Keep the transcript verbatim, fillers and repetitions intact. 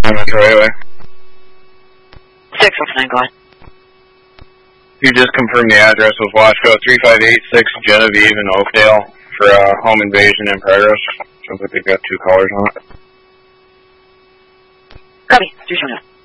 Metro Highway. six one nine, go ahead. You just confirmed the address was Wasco three five eight six Genevieve in Oakdale for a home invasion in progress. Sounds like they've got two callers on it. Copy, three seven nine.